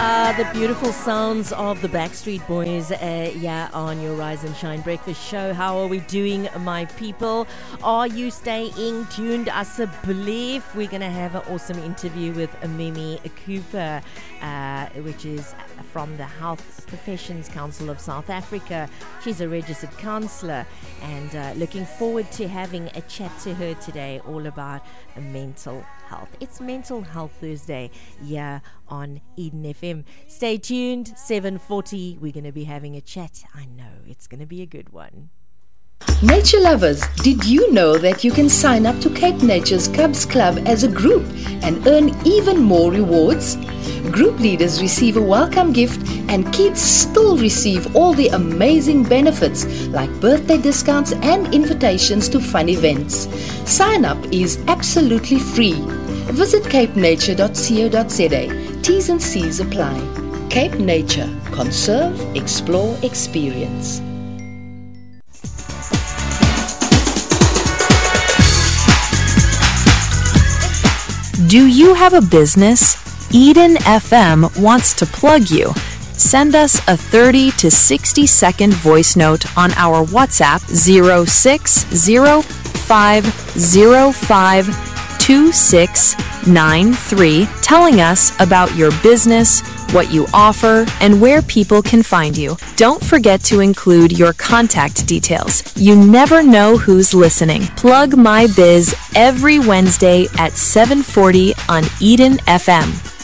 The beautiful sounds of the Backstreet Boys, on your Rise and Shine Breakfast show. How are we doing, my people? Are you staying tuned? Asseblief. We're going to have an awesome interview with Mimi Cooper, which is from the Health Professions Council of South Africa. She's a registered counsellor, and looking forward to having a chat to her today all about mental health. It's Mental Health Thursday here on Eden FM. Stay tuned, 7:40. We're going to be having a chat. I know it's going to be a good one. Nature lovers, did you know that you can sign up to Cape Nature's Cubs Club as a group and earn even more rewards? Group leaders receive a welcome gift and kids still receive all the amazing benefits like birthday discounts and invitations to fun events. Sign up is absolutely free. Visit capenature.co.za. T's and C's apply. Cape Nature. Conserve, explore, experience. Do you have a business? Eden FM wants to plug you. Send us a 30 to 60 second voice note on our WhatsApp 0605052693 telling us about your business, what you offer, and where people can find you. Don't forget to include your contact details. You never know who's listening. Plug My Biz every Wednesday at 7:40 on Eden FM.